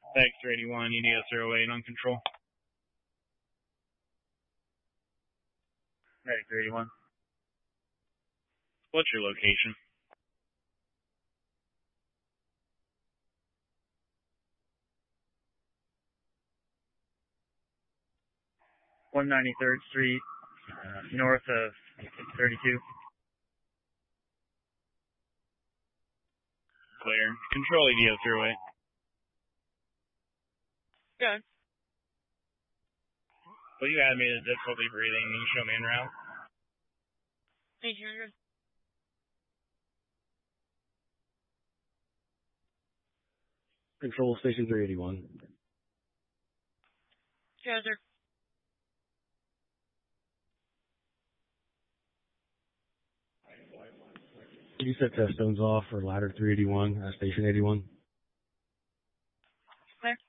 Vector 81, EDS 08 on control. Vector 81. What's your location? One 93rd Street, north of 32. Clear. Control EDO 08. Good. Well, you had me the difficulty breathing. Can you show me en route? 1800. Control Station 381. Chaser. You set test zones off for ladder 381 at Station 81. Clear.